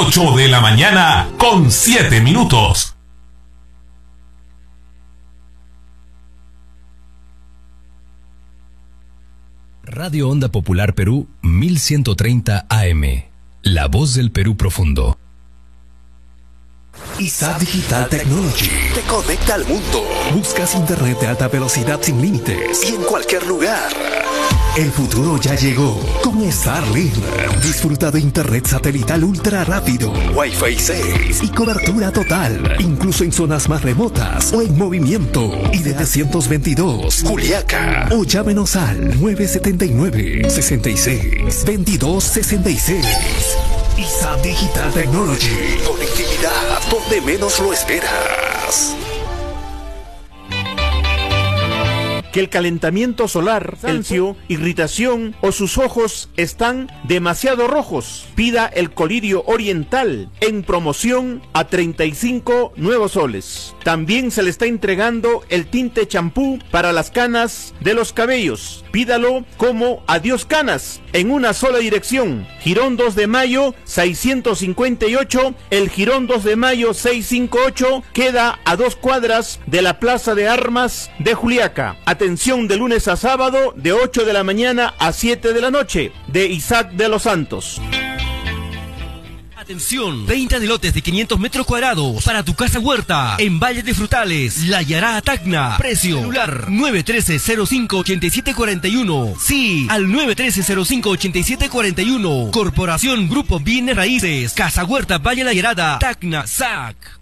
8 de la mañana con 7 minutos. Radio Onda Popular Perú 1130 AM. La voz del Perú profundo. ISAT Digital Technology te conecta al mundo. Buscas internet de alta velocidad sin límites y en cualquier lugar. El futuro ya llegó con Starlink. Disfruta de internet satelital ultra rápido, Wi-Fi 6 y cobertura total, incluso en zonas más remotas o en movimiento. Y de 322 Juliaca. O llámenos al 979-66-2266. ISAT Digital Technology. Conectividad donde menos lo esperas. Que el calentamiento solar, cansancio, irritación o sus ojos están demasiado rojos. Pida el colirio oriental en promoción a 35 nuevos soles. También se le está entregando el tinte champú para las canas de los cabellos. Pídalo como Adiós Canas en una sola dirección. Girón 2 de Mayo 658, el Girón 2 de Mayo 658 queda a 2 cuadras de la Plaza de Armas de Juliaca. Atención de lunes a sábado de 8 de la mañana a 7 de la noche. De Isaac de los Santos. Atención, 30 de lotes de 500 metros cuadrados para tu casa huerta en Valle de Frutales, La Yará, Tacna. Precio celular 913-05-8741. Sí, al 913-05-8741. Corporación Grupo Bienes Raíces, Casa Huerta Valle La Yarada, Tacna, SAC.